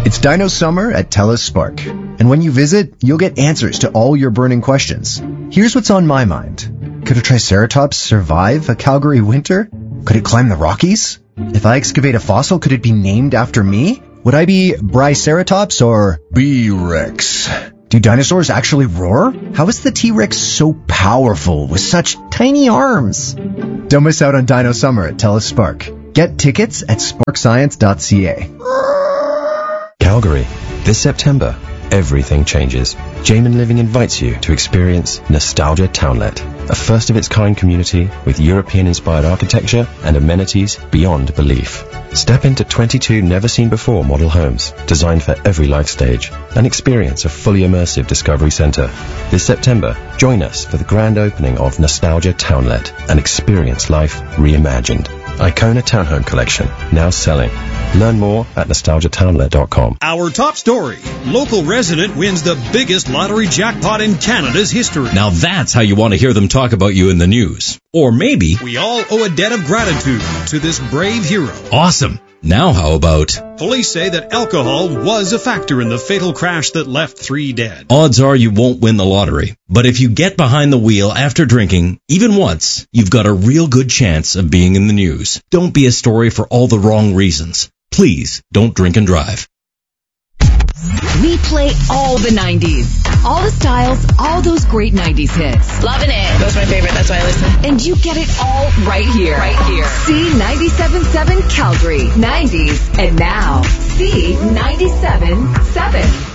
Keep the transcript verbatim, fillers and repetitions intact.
It's Dino Summer at TELUS Spark. And when you visit, you'll get answers to all your burning questions. Here's what's on my mind. Could a Triceratops survive a Calgary winter? Could it climb the Rockies? If I excavate a fossil, could it be named after me? Would I be Briceratops or B-Rex? Do dinosaurs actually roar? How is the T-Rex so powerful with such tiny arms? Don't miss out on Dino Summer at TELUS Spark. Get tickets at spark science dot c a. Calgary, this September, everything changes. Jamin Living invites you to experience Nostalgia Townlet, a first-of-its-kind community with European-inspired architecture and amenities beyond belief. Step into twenty-two never-seen-before model homes designed for every life stage and experience a fully immersive discovery center. This September, join us for the grand opening of Nostalgia Townlet and experience life reimagined. Icona Townhome Collection, now selling. Learn more at nostalgia townlet dot com. Our top story. Local resident wins the biggest lottery jackpot in Canada's history. Now that's how you want to hear them talk about you in the news. Or maybe we all owe a debt of gratitude to this brave hero. Awesome. Now how about police say that alcohol was a factor in the fatal crash that left three dead. Odds are you won't win the lottery. But if you get behind the wheel after drinking, even once, you've got a real good chance of being in the news. Don't be a story for all the wrong reasons. Please don't drink and drive. We play all the nineties, all the styles, all those great nineties hits. Loving it. That's my favorite. That's why I listen. And you get it all right here. Right here. C ninety-seven point seven Calgary, nineties, and now C ninety-seven point seven.